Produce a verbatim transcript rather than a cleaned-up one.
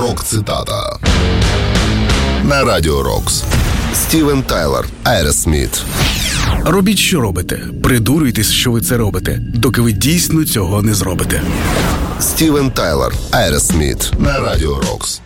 Рок-цитата на Радіо Рокс. Стівен Тайлер, Aerosmith. Робіть, що робите. Придурюйтесь, що ви це робите, доки ви дійсно цього не зробите. Стівен Тайлер, Aerosmith на Радіо Рокс.